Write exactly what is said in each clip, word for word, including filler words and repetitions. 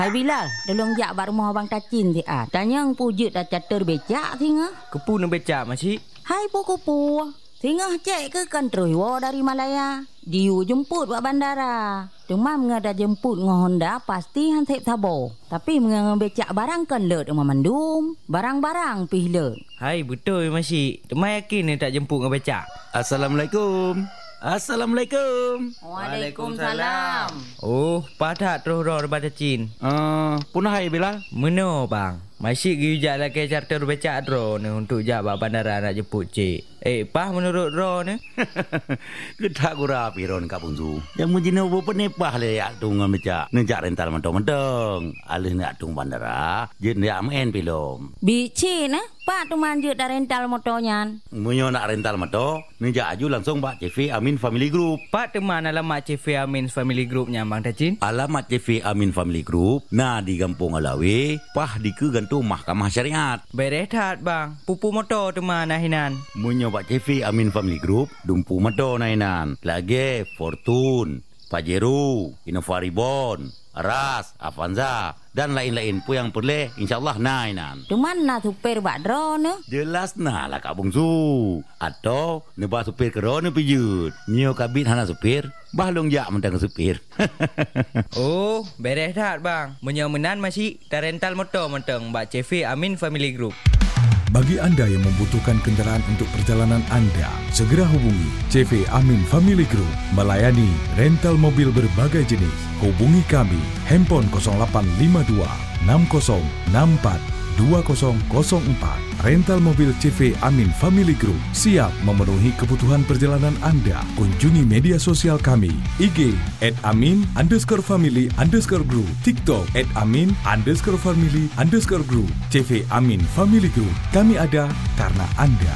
Hai Bilal, tolong jak bak rumah abang Tacin ti ah. Tanya ang pujut dah catur becak singa. Kepu nak becak masih? Hai puku-pu. Singa cek ke kan terus dari Malaya. Diu jemput buat bandara. Cuma mengada jemput dengan Honda pasti hansip sabo. Tapi mengada becak barang kan let dengan mandum. Barang-barang pih let. Hai betul masih. Temai yakin ni tak jemput dengan becak. Assalamualaikum. Assalamualaikum. Waalaikumsalam. Oh, padat terus roh daripada Cin. Uh, punah hai Bilal. Meno bang. Masih pergi jak lagi charter becak ro ni untuk jak bak bandara nak jemput cik. Eh, pah menurut ro ni? Kedak gura piron ka Bungsu. Yang mujina ubo penepah le yak tung becak. Nejak rental mentong-mentong. Alih nak tung bandara, je nak main pilom. Bici nah, Pak tu manjut dah rental motornya. Munyo nak rental motor, nejak aju langsung Pak C V Amin Family Group. Pak teman alamat C V Amin Family Group nya Bang Tacin. Alamat C V Amin Family Group nah di Kampung Alawi, pah di ke gantung Mahkamah Syariat. Berehat bang, pupu motor teman nahinan. Munyo Pak C V Amin Family Group, dumpu motor nahinan. Lagi Fortune, Pajero, Innova Reborn, Aras, Avanza dan lain-lain pun yang perlu insyaallah nahinan. Cuman nak supir bak dro ne? Jelas nah lah Kak Bungsu. Atau nebah supir kerana pijut. Nyo kabit hana supir, bahlong jak mentang supir. Oh, berehat bang. Menyomenan masih dah rental motor mentang Mbak C V Amin Family Group. Bagi anda yang membutuhkan kendaraan untuk perjalanan anda, segera hubungi C V Amin Family Group melayani rental mobil berbagai jenis. Hubungi kami handphone kosong lapan lima dua enam kosong enam empat dua kosong kosong empat. Rental mobil C V Amin Family Group siap memenuhi kebutuhan perjalanan anda. Kunjungi media sosial kami I G at amin underscore family underscore group, TikTok at amin underscore family underscore group. C V Amin Family Group, kami ada karena anda.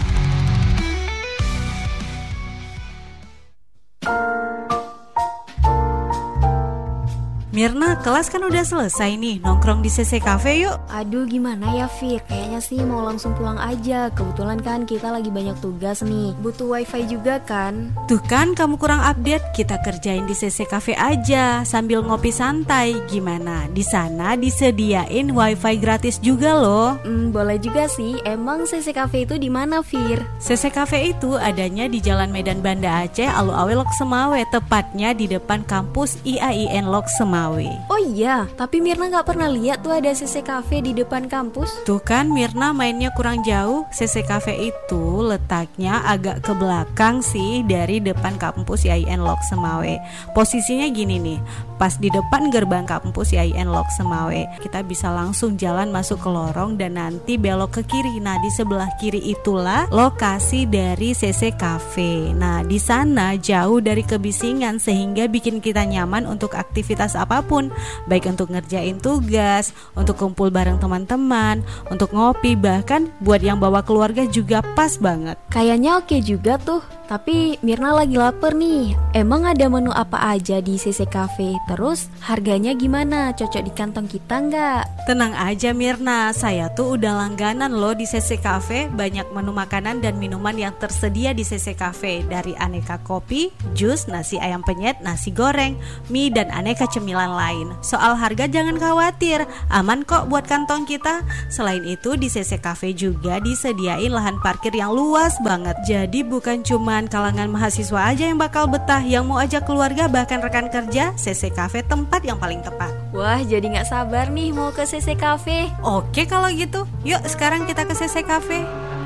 Mirna, kelas kan udah selesai nih, nongkrong di C C Cafe yuk. Aduh gimana ya Fir, kayaknya sih mau langsung pulang aja. Kebetulan kan kita lagi banyak tugas nih, butuh wifi juga kan. Tuh kan kamu kurang update, kita kerjain di C C Cafe aja sambil ngopi santai. Gimana? Di sana disediain wifi gratis juga loh. Hmm, boleh juga sih. Emang C C Cafe itu di mana Fir? C C Cafe itu adanya di Jalan Medan Banda Aceh, Alu-Awe Lok Semawe, tepatnya di depan kampus I A I N Lok Semawe. Oh iya, tapi Mirna gak pernah lihat tuh ada C C Cafe di depan kampus. Tuh kan Mirna mainnya kurang jauh. C C Cafe itu letaknya agak ke belakang sih dari depan kampus I A I N Lok Semawe. Posisinya gini nih, pas di depan gerbang kampus I A I N Lok Semawe. Kita bisa langsung jalan masuk ke lorong dan nanti belok ke kiri. Nah di sebelah kiri itulah lokasi dari C C Cafe. Nah di sana jauh dari kebisingan sehingga bikin kita nyaman untuk aktivitas apa apapun, baik untuk ngerjain tugas, untuk kumpul bareng teman-teman, untuk ngopi, bahkan buat yang bawa keluarga juga pas banget. Kayaknya oke juga tuh. Tapi Mirna lagi lapar nih. Emang ada menu apa aja di C C Cafe? Terus harganya gimana? Cocok di kantong kita nggak? Tenang aja Mirna, saya tuh udah langganan loh di C C Cafe. Banyak menu makanan dan minuman yang tersedia di C C Cafe. Dari aneka kopi, jus, nasi ayam penyet, nasi goreng, mie, dan aneka cemilan lain. Soal harga jangan khawatir, aman kok buat kantong kita. Selain itu di C C Cafe juga disediain lahan parkir yang luas banget. Jadi bukan cuma kalangan mahasiswa aja yang bakal betah, yang mau ajak keluarga bahkan rekan kerja, C C Cafe tempat yang paling tepat. Wah, jadi gak sabar nih mau ke C C Cafe. Oke kalau gitu, yuk sekarang kita ke C C Cafe.